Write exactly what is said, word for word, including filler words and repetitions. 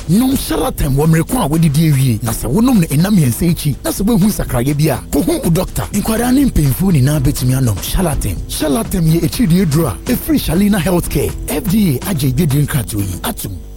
nom Charlatan wo mrekwa a wodidi awie na se wonom ne enam yense echi na se behu sakraye bia ko hu u doctor inkwara ne mpemfu ni na betumi anom Charlatan Charlatan ye echi die dro a e free Shalina Healthcare F D A agye de drink card yi atum